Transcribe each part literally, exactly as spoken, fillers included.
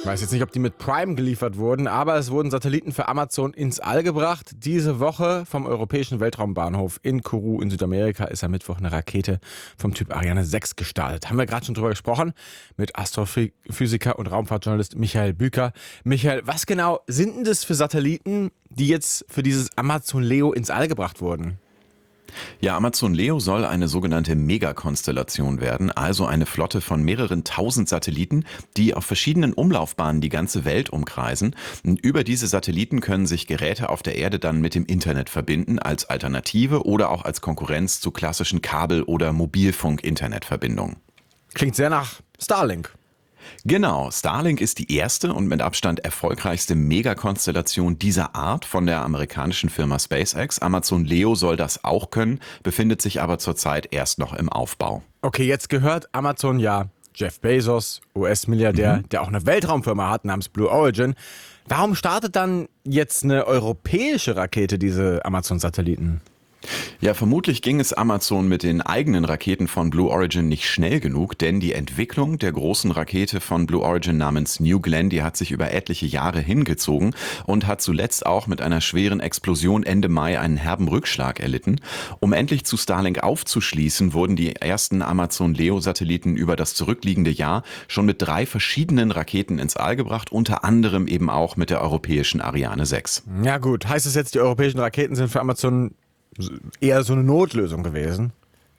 weiß jetzt nicht, ob die mit Prime geliefert wurden, aber es wurden Satelliten für Amazon ins All gebracht. Diese Woche vom Europäischen Weltraumbahnhof in Kourou in Südamerika ist am Mittwoch eine Rakete vom Typ Ariane sechs gestartet. Haben wir gerade schon drüber gesprochen mit Astrophysiker und Raumfahrtjournalist Michael Büker. Michael, was genau sind denn das für Satelliten, die jetzt für dieses Amazon Leo ins All gebracht wurden? Ja, Amazon Leo soll eine sogenannte Megakonstellation werden, also eine Flotte von mehreren tausend Satelliten, die auf verschiedenen Umlaufbahnen die ganze Welt umkreisen. Und über diese Satelliten können sich Geräte auf der Erde dann mit dem Internet verbinden, als Alternative oder auch als Konkurrenz zu klassischen Kabel- oder Mobilfunk-Internetverbindungen. Klingt sehr nach Starlink. Genau, Starlink ist die erste und mit Abstand erfolgreichste Megakonstellation dieser Art von der amerikanischen Firma SpaceX. Amazon Leo soll das auch können, befindet sich aber zurzeit erst noch im Aufbau. Okay, jetzt gehört Amazon ja Jeff Bezos, U S-Milliardär, mhm. der auch eine Weltraumfirma hat namens Blue Origin. Warum startet dann jetzt eine europäische Rakete diese Amazon-Satelliten? Ja, vermutlich ging es Amazon mit den eigenen Raketen von Blue Origin nicht schnell genug, denn die Entwicklung der großen Rakete von Blue Origin namens New Glenn, die hat sich über etliche Jahre hingezogen und hat zuletzt auch mit einer schweren Explosion Ende Mai einen herben Rückschlag erlitten. Um endlich zu Starlink aufzuschließen, wurden die ersten Amazon Leo-Satelliten über das zurückliegende Jahr schon mit drei verschiedenen Raketen ins All gebracht, unter anderem eben auch mit der europäischen Ariane sechs. Ja gut, heißt es jetzt, die europäischen Raketen sind für Amazon eher so eine Notlösung gewesen?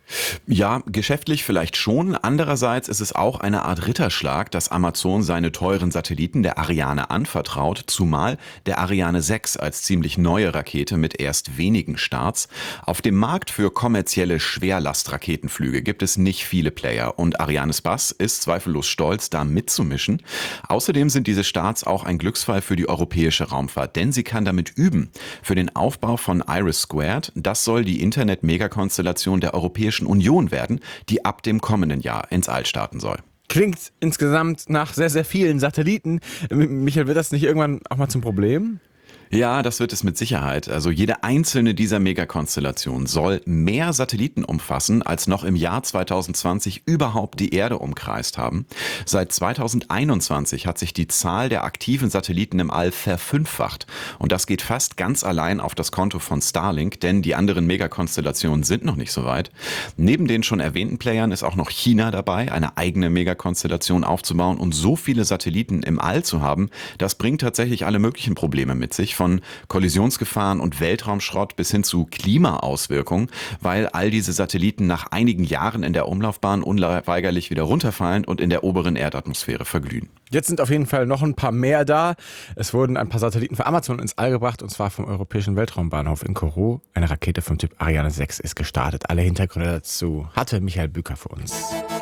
Ja, geschäftlich vielleicht schon. Andererseits ist es auch eine Art Ritterschlag, dass Amazon seine teuren Satelliten der Ariane anvertraut, zumal der Ariane sechs als ziemlich neue Rakete mit erst wenigen Starts. Auf dem Markt für kommerzielle Schwerlastraketenflüge gibt es nicht viele Player und Arianespace ist zweifellos stolz, da mitzumischen. Außerdem sind diese Starts auch ein Glücksfall für die europäische Raumfahrt, denn sie kann damit üben. Für den Aufbau von Iris Squared, das soll die Internet-Megakonstellation der Europäischen Union werden, die ab dem kommenden Jahr ins All starten soll. Klingt insgesamt nach sehr, sehr vielen Satelliten. Michael, wird das nicht irgendwann auch mal zum Problem? Ja, das wird es mit Sicherheit. Also jede einzelne dieser Megakonstellationen soll mehr Satelliten umfassen, als noch im Jahr zwanzig zwanzig überhaupt die Erde umkreist haben. Seit zwanzig einundzwanzig hat sich die Zahl der aktiven Satelliten im All verfünffacht. Und das geht fast ganz allein auf das Konto von Starlink, denn die anderen Megakonstellationen sind noch nicht so weit. Neben den schon erwähnten Playern ist auch noch China dabei, eine eigene Megakonstellation aufzubauen. Und so viele Satelliten im All zu haben, das bringt tatsächlich alle möglichen Probleme mit sich. Von Kollisionsgefahren und Weltraumschrott bis hin zu Klimaauswirkungen, weil all diese Satelliten nach einigen Jahren in der Umlaufbahn unweigerlich wieder runterfallen und in der oberen Erdatmosphäre verglühen. Jetzt sind auf jeden Fall noch ein paar mehr da. Es wurden ein paar Satelliten für Amazon ins All gebracht, und zwar vom Europäischen Weltraumbahnhof in Kourou. Eine Rakete vom Typ Ariane sechs ist gestartet. Alle Hintergründe dazu hatte Michael Büker für uns.